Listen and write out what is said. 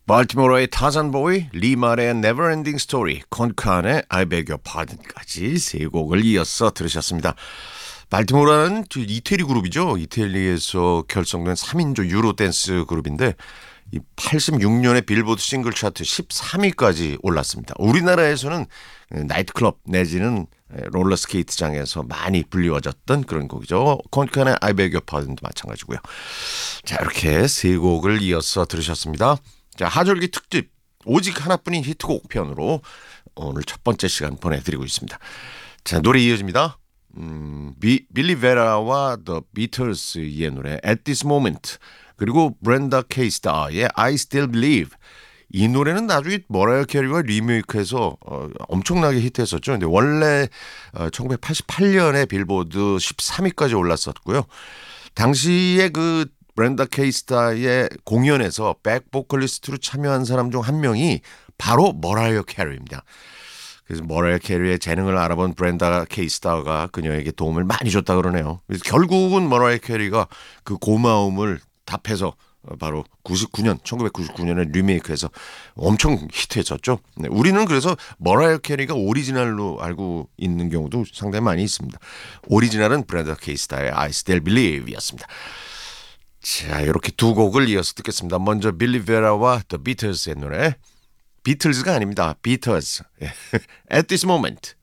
발티모어의 타잔보이, 리말의 Neverending Story, 콘칸의 I Beg Your Pardon까지 세 곡을 이어서 들으셨습니다. 발티모어라는 이태리 그룹이죠. 이태리에서 결성된 3인조 유로 댄스 그룹인데 86년에 빌보드 싱글 차트 13위까지 올랐습니다. 우리나라에서는 나이트클럽 내지는 롤러스케이트장에서 많이 불리워졌던 그런 곡이죠. 콘칸의 I Beg Your Pardon도 마찬가지고요. 자, 이렇게 세 곡을 이어서 들으셨습니다. 자, 하절기 특집 오직 하나뿐인 히트곡 편으로 오늘 첫 번째 시간 보내드리고 있습니다. 자, 노래 이어집니다. 빌리 베라와 The Beatles의 노래 At This Moment, 그리고 브렌다 케이스타의 I Still Believe. 이 노래는 나중에 머라이어 캐리가 리메이크해서 엄청나게 히트했었죠. 근데 원래 1988년에 빌보드 13위까지 올랐었고요. 당시에 그 브렌다 케이스타의 공연에서 백보컬리스트로 참여한 사람 중 한 명이 바로 머라이어 캐리입니다. 그래서 머라이어 캐리의 재능을 알아본 브렌다 케이스타가 그녀에게 도움을 많이 줬다 그러네요. 그래서 결국은 머라이어 캐리가 그 고마움을 답해서 바로 1999년에 리메이크해서 엄청 히트했었죠. 네, 우리는 그래서 머라이어 캐리가 오리지널로 알고 있는 경우도 상당히 많이 있습니다. 오리지널은 브렌다 케이스타의 I Still Believe였습니다. 자, 이렇게 두 곡을 이어서 듣겠습니다. 먼저 빌리 베라와 The Beatles의 노래, 비틀즈가 아닙니다. 비터즈. At This Moment.